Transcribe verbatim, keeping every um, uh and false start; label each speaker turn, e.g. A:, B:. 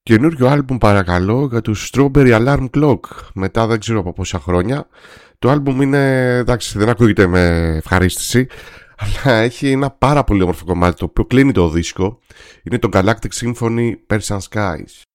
A: Καινούριο άλμπουμ παρακαλώ για τους Strawberry Alarm Clock. Μετά δεν ξέρω από πόσα χρόνια. Το άλμπουμ είναι, εντάξει, δεν ακούγεται με ευχαρίστηση, αλλά έχει ένα πάρα πολύ όμορφο κομμάτι το οποίο κλείνει το δίσκο. Είναι το Galactic Symphony Persian Skies.